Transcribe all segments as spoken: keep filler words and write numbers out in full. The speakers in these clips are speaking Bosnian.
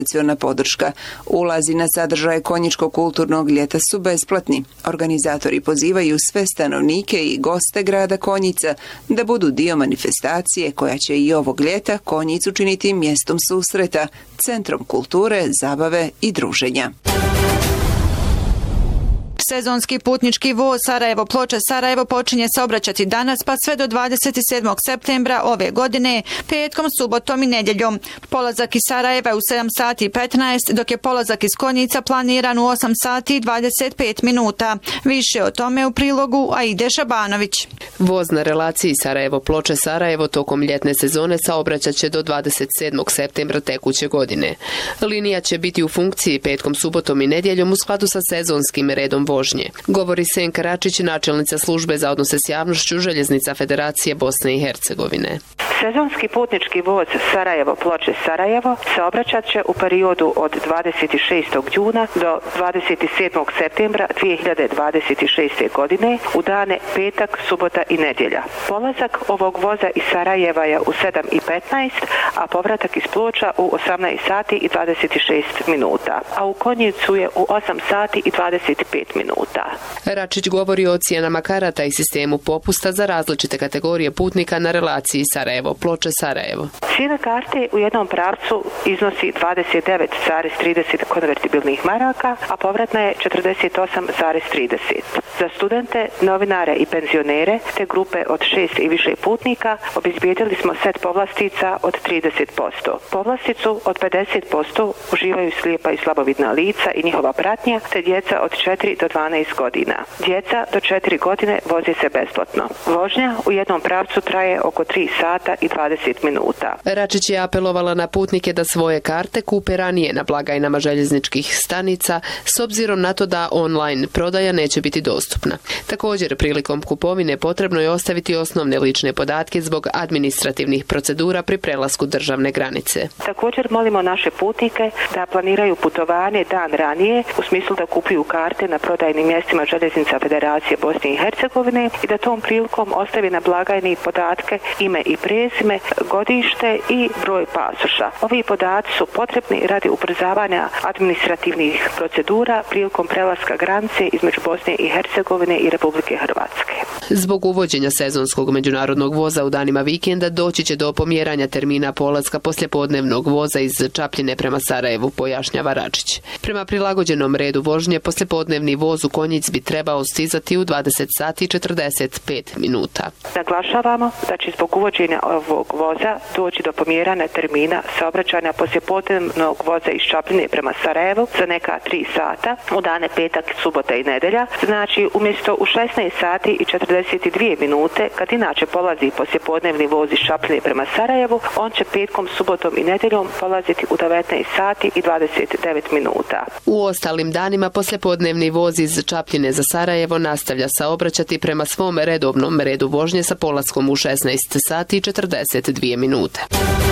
organizaciona podrška. Ulazi na sadržaje Konjičko-kulturnog ljeta su besplatni. Organizatori pozivaju sve stanovnike i goste grada Konjica da budu dio manifestacije koja će i ovog ljeta Konjic učiniti mjestom susreta, centrom kulture, zabave i druženja. Sezonski putnički voz Sarajevo Ploče Sarajevo počinje saobraćati danas pa sve do dvadeset sedmog septembra ove godine, petkom, subotom i nedjeljom. Polazak iz Sarajeva je u sedam sati i petnaest, dok je polazak iz Konjica planiran u osam sati i dvadeset pet minuta. Više o tome u prilogu Aide Šabanović. Voz na relaciji Sarajevo Ploče Sarajevo tokom ljetne sezone saobraćat će do dvadeset sedmog septembra tekuće godine. Linija će biti u funkciji petkom, subotom i nedjeljom u skladu sa sezonskim redom vožnje. Govori Senka Račić, načelnica službe za odnose s javnošću Željeznica Federacije Bosne i Hercegovine. Sezonski putnički voz Sarajevo Ploče Sarajevo saobraćat će u periodu od dvadeset šestog juna do dvadeset sedmog septembra dvije hiljade dvadeset šeste. godine u dane petak, subota i nedjelja. Polazak ovog voza iz Sarajeva je u sedam i petnaest, a povratak iz Ploča u osamnaest sati i dvadeset šest minuta, a u Konjicu je u osam sati i dvadeset pet minuta. Račić govori o cijenama karata i sistemu popusta za različite kategorije putnika na relaciji Sarajevo Ploče Sarajevo. Cijena karte u jednom pravcu iznosi dvadeset devet zarez trideset konvertibilnih maraka, a povratna je četrdeset osam zarez trideset. Za studente, novinare i penzionere te grupe od šest i više putnika obezbijedili smo set povlastica od trideset posto. Povlasticu od pedeset posto uživaju slijepa i slabovidna lica i njihova pratnja te djeca od četiri do dvanaest godina. Djeca do četiri godine voze se besplatno. Vožnja u jednom pravcu traje oko tri sata i dvadeset minuta. Račić je apelovala na putnike da svoje karte kupe ranije na blagajnama željezničkih stanica s obzirom na to da online prodaja neće biti dostupna. Također, prilikom kupovine potrebno je ostaviti osnovne lične podatke zbog administrativnih procedura pri prelasku državne granice. Također molimo naše putnike da planiraju putovanje dan ranije u smislu da kupuju karte na prodajnim mjestima Željeznica Federacije Bosne i Hercegovine i da tom prilikom ostavi na blagajni podatke ime i prezime, godište i broj pasoša. Ovi podaci su potrebni radi ubrzavanja administrativnih procedura prilikom prelaska granice između Bosne i Hercegovine i Republike Hrvatske. Zbog uvođenja sezonskog međunarodnog voza u danima vikenda doći će do pomjeranja termina polaska poslijepodnevnog voza iz Čapljine prema Sarajevu, pojašnjava Račić. Prema prilagođenom redu vožnje, poslijepodnevni voz u Konjic bi trebao stizati u dvadeset sati i četrdeset pet minuta. Naglašavamo da će zbog uvođenja ovog voza doći do pomjeranja termina saobraćanja poslijepodnevnog voza iz Čapljine prema Sarajevu za neka tri sata u dane petak, subota i nedjelja. Znači, umjesto u šesnaest sati i četrdeset dvije minute, kad inače polazi poslijepodnevni voz iz Čapljine prema Sarajevu, on će petkom, subotom i nedjeljom polaziti u devetnaest sati i dvadeset devet minuta. U ostalim danima poslijepodnevni voz iz Čapljine za Sarajevo nastavlja saobraćati prema svom redovnom redu vožnje sa polaskom u šesnaest sati i četrdeset dvije minute.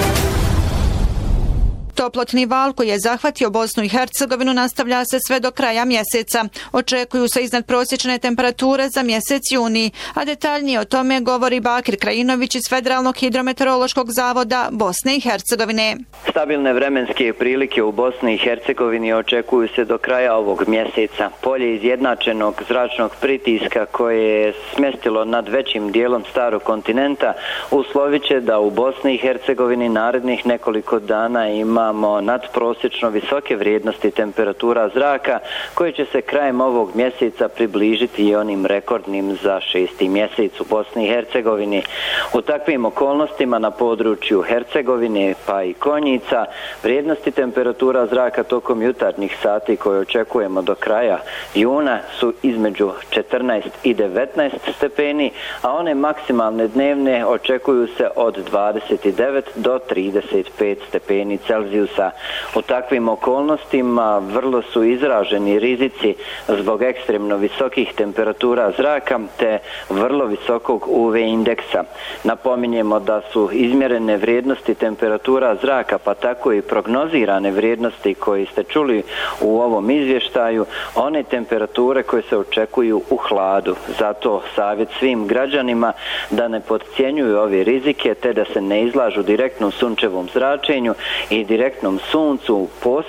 Toplotni val koji je zahvatio Bosnu i Hercegovinu nastavlja se sve do kraja mjeseca. Očekuju se iznadprosječne temperature za mjesec juni, a detaljnije o tome govori Bakir Krajinović iz Federalnog hidrometeorološkog zavoda Bosne i Hercegovine. Stabilne vremenske prilike u Bosni i Hercegovini očekuju se do kraja ovog mjeseca. Polje izjednačenog zračnog pritiska koje je smjestilo nad većim dijelom starog kontinenta uslovit će da u Bosni i Hercegovini narednih nekoliko dana ima imamo nadprosječno visoke vrijednosti temperatura zraka koje će se krajem ovog mjeseca približiti i onim rekordnim za šesti mjesec u Bosni i Hercegovini. U takvim okolnostima na području Hercegovine pa i Konjica vrijednosti temperatura zraka tokom jutarnjih sati koje očekujemo do kraja juna su između četrnaest i devetnaest stepeni, a one maksimalne dnevne očekuju se od dvadeset devet do trideset pet stepeni Celzijusa. U takvim okolnostima vrlo su izraženi rizici zbog ekstremno visokih temperatura zraka te vrlo visokog U V indeksa. Napominjemo da su izmjerene vrijednosti temperatura zraka, pa tako i prognozirane vrijednosti koje ste čuli u ovom izvještaju, one temperature koje se očekuju u hladu. Zato savjet svim građanima da ne podcjenjuju ove rizike te da se ne izlažu direktnom sunčevom zračenju i direktnom direktnom suncu,